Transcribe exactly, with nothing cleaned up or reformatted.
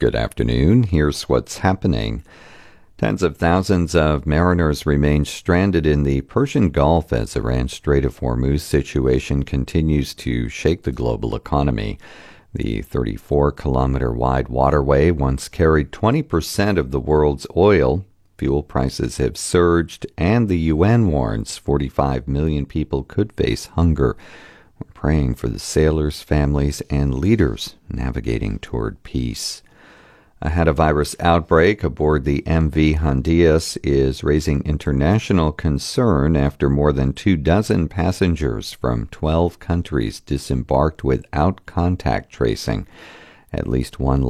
Good afternoon. Here's what's happening. Tens of thousands of mariners remain stranded in the Persian Gulf as Iran's Strait of Hormuz situation continues to shake the global economy. The thirty-four kilometer wide waterway once carried twenty percent of the world's oil. Fuel prices have surged, and the U N warns forty-five million people could face hunger. We're praying for the sailors, families, and leaders navigating toward peace. A hantavirus outbreak aboard the M V Hondias is raising international concern after more than two dozen passengers from twelve countries disembarked without contact tracing. At least one